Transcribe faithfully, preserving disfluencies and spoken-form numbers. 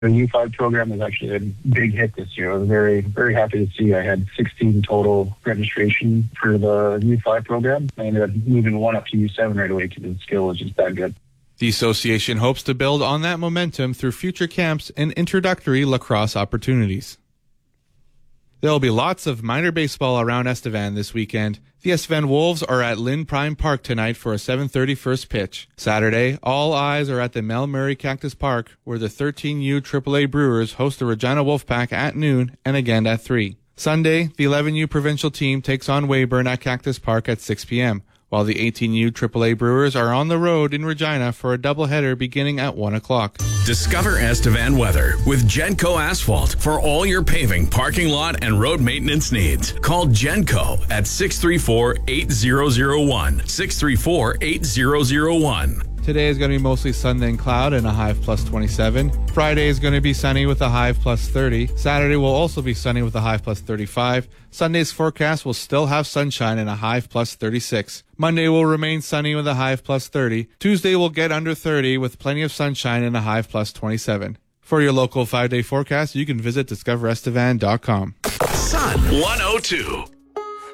The U five program was actually a big hit this year. I was very, very happy to see I had sixteen total registration for the U five program. I ended up moving one up to U seven right away because the skill was just that good. The association hopes to build on that momentum through future camps and introductory lacrosse opportunities. There will be lots of minor baseball around Estevan this weekend. The Estevan Wolves are at Lynn Prime Park tonight for a seven thirty first pitch. Saturday, all eyes are at the Mel Murray Cactus Park, where the thirteen U triple A Brewers host the Regina Wolfpack at noon and again at three. Sunday, the eleven U provincial team takes on Weyburn at Cactus Park at six p.m., while the eighteen U triple A Brewers are on the road in Regina for a doubleheader beginning at one o'clock. Discover Estevan weather with Genco Asphalt for all your paving, parking lot, and road maintenance needs. Call Genco at six three four, eight zero zero one, six three four, eight zero zero one. Today is going to be mostly sun then cloud and a high of plus twenty-seven. Friday is going to be sunny with a high of plus thirty. Saturday will also be sunny with a high of plus thirty-five. Sunday's forecast will still have sunshine and a high of plus thirty-six. Monday will remain sunny with a high of plus thirty. Tuesday will get under thirty with plenty of sunshine and a high of plus twenty-seven. For your local five-day forecast, you can visit discover estevan dot com. Sun one oh two.